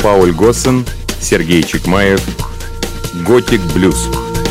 Пауль Госсен, Сергей Чекмаев. Готик блюз.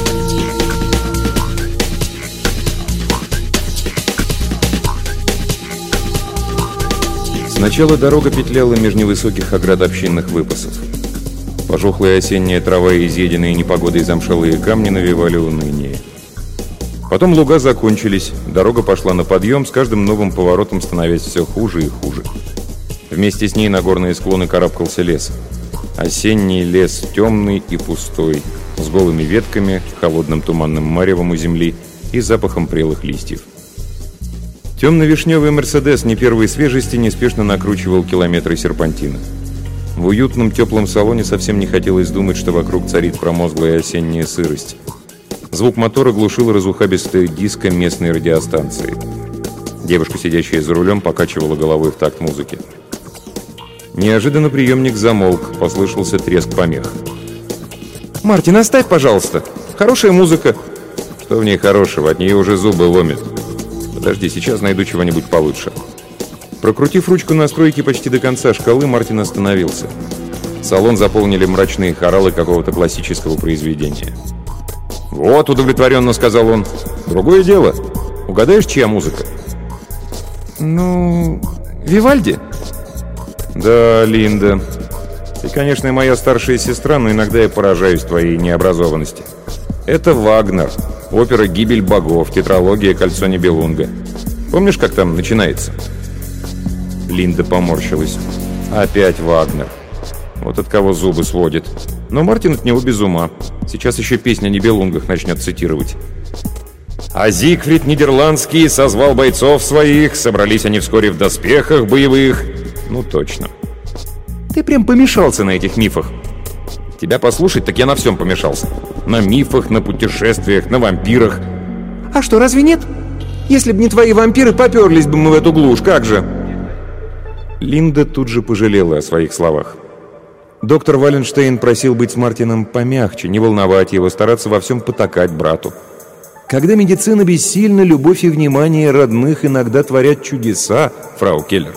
Сначала дорога петляла меж невысоких оград общинных выпасов. Пожухлая осенняя трава и изъеденные непогодой замшелые камни навевали уныние. Потом луга закончились, дорога пошла на подъем, с каждым новым поворотом становясь все хуже и хуже. Вместе с ней на горные склоны карабкался лес. Осенний лес темный и пустой, с голыми ветками, холодным туманным маревом у земли и запахом прелых листьев. Темно-вишневый «Мерседес» не первой свежести неспешно накручивал километры серпантина. В уютном теплом салоне совсем не хотелось думать, что вокруг царит промозглая осенняя сырость. Звук мотора глушил разухабистая диско местной радиостанции. Девушка, сидящая за рулем, покачивала головой в такт музыки. Неожиданно приемник замолк, послышался треск помех. «Мартин, оставь, пожалуйста! Хорошая музыка!» «Что в ней хорошего? От нее уже зубы ломят. Подожди, сейчас найду чего-нибудь получше». Прокрутив ручку настройки почти до конца шкалы, Мартин остановился. Салон заполнили мрачные хоралы какого-то классического произведения. «Вот», — удовлетворенно сказал он, — «другое дело. Угадаешь, чья музыка?» «Ну, Вивальди?» «Да, Линда. Ты, конечно, и моя старшая сестра, но иногда я поражаюсь твоей необразованности. Это Вагнер. Опера «Гибель богов», тетралогия «Кольцо Нибелунга». Помнишь, как там начинается?» Линда поморщилась. «Опять Вагнер. Вот от кого зубы сводит. Но Мартин от него без ума. Сейчас еще песня о Нибелунгах начнет цитировать. А Зигфрид Нидерландский созвал бойцов своих, собрались они вскоре в доспехах боевых. Ну точно. Ты прям помешался на этих мифах. Тебя послушать, так я на всем помешался. На мифах, на путешествиях, на вампирах. А что, разве нет? Если бы не твои вампиры, поперлись бы мы в эту глушь, как же?» Линда тут же пожалела о своих словах. Доктор Валенштейн просил быть с Мартином помягче, не волновать его, стараться во всем потакать брату. Когда медицина бессильна, любовь и внимание родных иногда творят чудеса, фрау Келлер.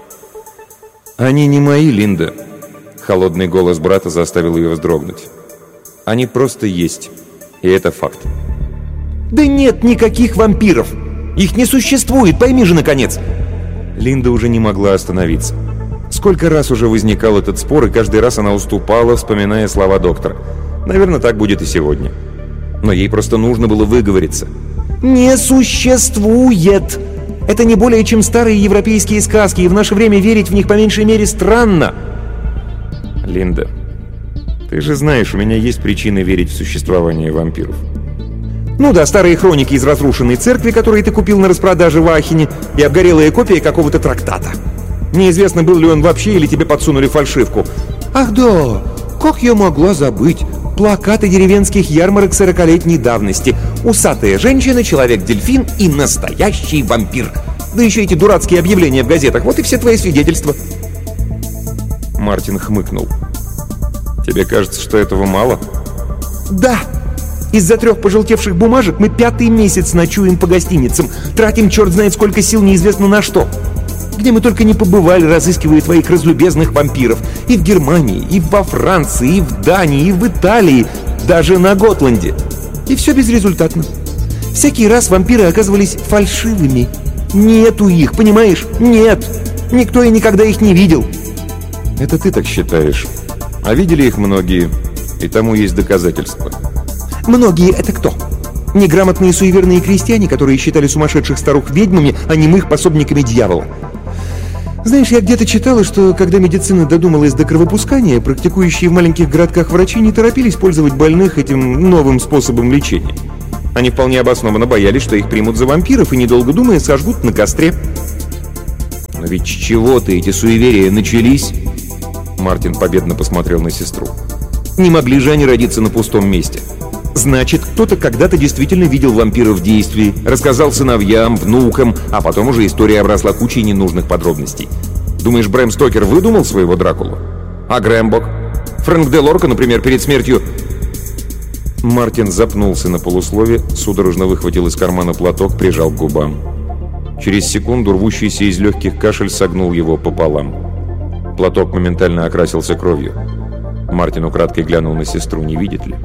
«Они не мои, Линда», — холодный голос брата заставил ее вздрогнуть. «Они просто есть, и это факт». «Да нет никаких вампиров! Их не существует, пойми же, наконец!» Линда уже не могла остановиться. Сколько раз уже возникал этот спор, и каждый раз она уступала, вспоминая слова доктора. Наверное, так будет и сегодня. Но ей просто нужно было выговориться. «Не существует! Это не более чем старые европейские сказки, и в наше время верить в них по меньшей мере странно!» «Линда, ты же знаешь, у меня есть причины верить в существование вампиров». «Ну да, старые хроники из разрушенной церкви, которые ты купил на распродаже в Ахене, и обгорелая копия какого-то трактата. Неизвестно, был ли он вообще, или тебе подсунули фальшивку. Ах да, как я могла забыть? Плакаты деревенских ярмарок 40-летней давности. Усатая женщина, человек-дельфин и настоящий вампир. Да еще эти дурацкие объявления в газетах. Вот и все твои свидетельства». Мартин хмыкнул. «Тебе кажется, что этого мало?» «Да! Из-за 3 пожелтевших бумажек мы 5-й месяц ночуем по гостиницам. Тратим черт знает сколько сил неизвестно на что. Где мы только не побывали, разыскивая твоих разлюбезных вампиров. И в Германии, и во Франции, и в Дании, и в Италии. Даже на Готланде. И все безрезультатно. Всякий раз вампиры оказывались фальшивыми. Нету их, понимаешь? Нет. Никто и никогда их не видел». «Это ты так считаешь. А видели их многие. И тому есть доказательства». «Многие — это кто? Неграмотные суеверные крестьяне, которые считали сумасшедших старух ведьмами, а немых пособниками дьявола. Знаешь, я где-то читала, что когда медицина додумалась до кровопускания, практикующие в маленьких городках врачи не торопились пользовать больных этим новым способом лечения. Они вполне обоснованно боялись, что их примут за вампиров и, недолго думая, сожгут на костре». «Но ведь с чего-то эти суеверия начались?» Мартин победно посмотрел на сестру. «Не могли же они родиться на пустом месте. Значит, кто-то когда-то действительно видел вампиров в действии, рассказал сыновьям, внукам, а потом уже история обросла кучей ненужных подробностей. Думаешь, Брэм Стокер выдумал своего Дракулу? А Грэмбок? Фрэнк де Лорка, например, перед смертью...» Мартин запнулся на полуслове, судорожно выхватил из кармана платок, прижал к губам. Через секунду рвущийся из легких кашель согнул его пополам. Платок моментально окрасился кровью. Мартин украдкой глянул на сестру, не видит ли.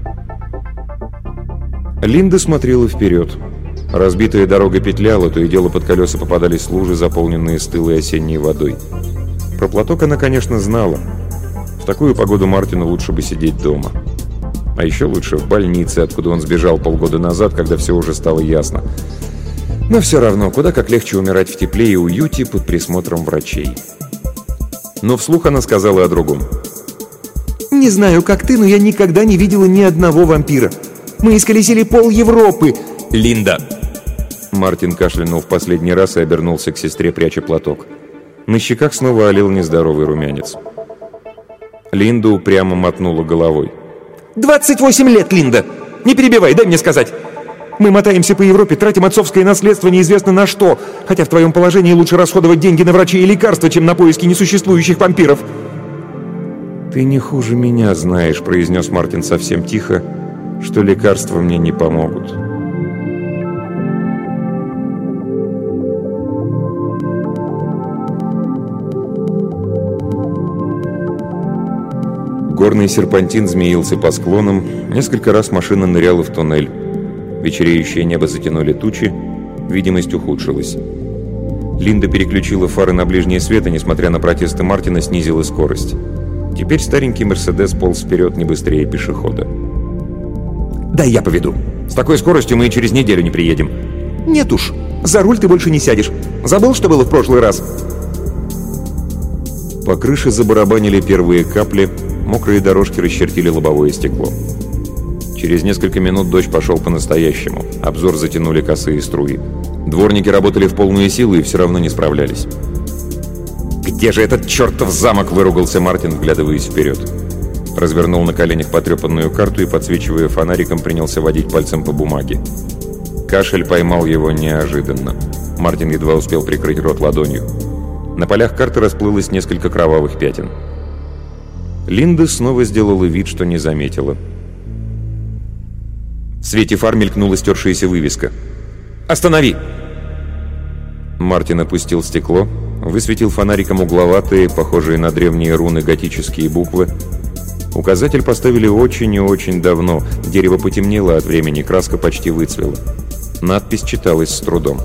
Линда смотрела вперед. Разбитая дорога петляла, то и дело под колеса попадались лужи, заполненные стылой осенней водой. Про Платок она, конечно, знала. В такую погоду Мартину лучше бы сидеть дома. А еще лучше в больнице, откуда он сбежал полгода назад, когда все уже стало ясно. Но все равно, куда как легче умирать в тепле и уюте под присмотром врачей. Но вслух она сказала о другом. «Не знаю, как ты, но я никогда не видела ни одного вампира. Мы исколесили пол Европы!» «Линда!» Мартин кашлянул в последний раз и обернулся к сестре, пряча платок. На щеках снова олел нездоровый румянец. Линда упрямо мотнула головой. 28 лет, Линда! Не перебивай, дай мне сказать! Мы мотаемся по Европе, тратим отцовское наследство неизвестно на что, хотя в твоем положении лучше расходовать деньги на врачей и лекарства, чем на поиски несуществующих вампиров!» «Ты не хуже меня знаешь», — произнес Мартин совсем тихо, «что лекарства мне не помогут». Горный серпантин змеился по склонам, несколько раз машина ныряла в туннель. Вечереющее небо затянули тучи, видимость ухудшилась. Линда переключила фары на ближний свет и, несмотря на протесты Мартина, снизила скорость. Теперь старенький «Мерседес» полз вперед не быстрее пешехода. «Дай я поведу. С такой скоростью мы и через неделю не приедем». «Нет уж, за руль ты больше не сядешь. Забыл, что было в прошлый раз?» По крыше забарабанили первые капли, мокрые дорожки расчертили лобовое стекло. Через несколько минут дождь пошел по-настоящему. Обзор затянули косые струи. Дворники работали в полную силу и все равно не справлялись. «Где же этот чертов замок?» — выругался Мартин, вглядываясь вперед. Развернул на коленях потрепанную карту и, подсвечивая фонариком, принялся водить пальцем по бумаге. Кашель поймал его неожиданно. Мартин едва успел прикрыть рот ладонью. На полях карты расплылось несколько кровавых пятен. Линда снова сделала вид, что не заметила. В свете фар мелькнула стершаяся вывеска. «Останови!» Мартин опустил стекло, высветил фонариком угловатые, похожие на древние руны, готические буквы. Указатель поставили очень и очень давно. Дерево потемнело от времени, краска почти выцвела. Надпись читалась с трудом.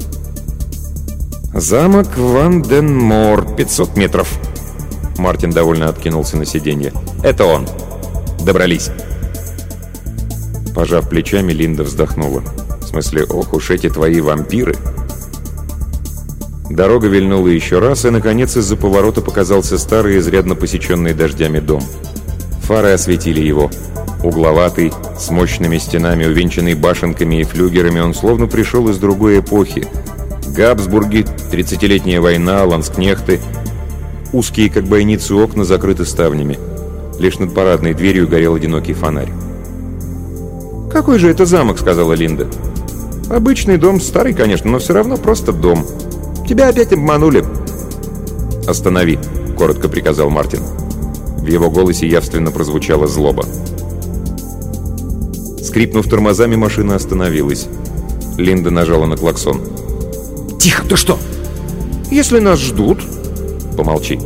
«Замок Ван-ден-Мор, 500 метров». Мартин довольно откинулся на сиденье. «Это он. Добрались». Пожав плечами, Линда вздохнула. В смысле, ох уж эти твои вампиры. Дорога вильнула еще раз, и, наконец, из-за поворота показался старый, изрядно посеченный дождями дом. Фары осветили его. Угловатый, с мощными стенами, увенчанный башенками и флюгерами, он словно пришел из другой эпохи. Габсбурги, 30-летняя война, ланскнехты. Узкие, как бойницы, окна закрыты ставнями. Лишь над парадной дверью горел одинокий фонарь. «Какой же это замок?» — сказала Линда. «Обычный дом, старый, конечно, но все равно просто дом. Тебя опять обманули». «Останови», — коротко приказал Мартин. В его голосе явственно прозвучала злоба. Скрипнув тормозами, машина остановилась. Линда нажала на клаксон. «Тихо, ты что?» «Если нас ждут...» «Помолчи».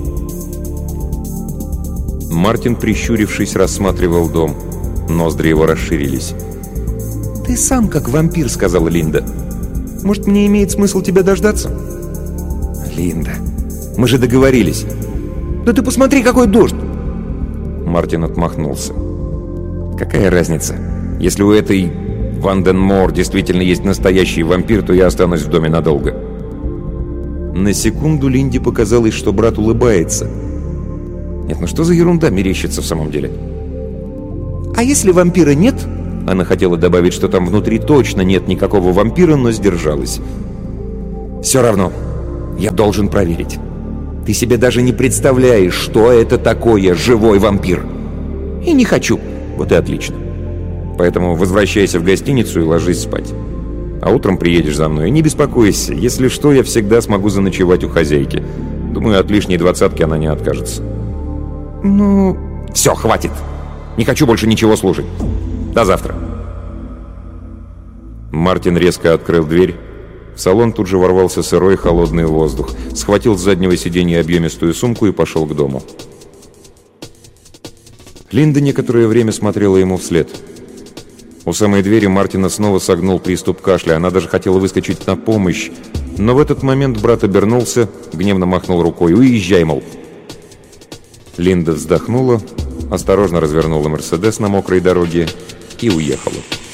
Мартин, прищурившись, рассматривал дом. Ноздри его расширились. «Ты сам как вампир», — сказала Линда. «Может, мне имеет смысл тебя дождаться?» «Линда, мы же договорились». «Да ты посмотри, какой дождь!» Мартин отмахнулся. «Какая разница? Если у этой Ван-ден-Мор действительно есть настоящий вампир, то я останусь в доме надолго». На секунду Линде показалось, что брат улыбается. Нет, ну что за ерунда мерещится в самом деле? «А если вампира нет?» Она хотела добавить, что там внутри точно нет никакого вампира, но сдержалась. «Все равно, я должен проверить. Ты себе даже не представляешь, что это такое живой вампир. И не хочу». «Вот и отлично. Поэтому возвращайся в гостиницу и ложись спать. А утром приедешь за мной. И не беспокойся. Если что, я всегда смогу заночевать у хозяйки. Думаю, от лишней 20-ки она не откажется». «Ну...» «Все, хватит. Не хочу больше ничего слушать. До завтра». Мартин резко открыл дверь, В салон тут же ворвался сырой холодный воздух. Схватил с заднего сиденья объемистую сумку и пошел к дому. Линда некоторое время смотрела ему вслед. У самой двери Мартина снова согнул приступ кашля. Она даже хотела выскочить на помощь. Но в этот момент брат обернулся, гневно махнул рукой. «Уезжай, мол!» Линда вздохнула, осторожно развернула «Мерседес» на мокрой дороге и уехала.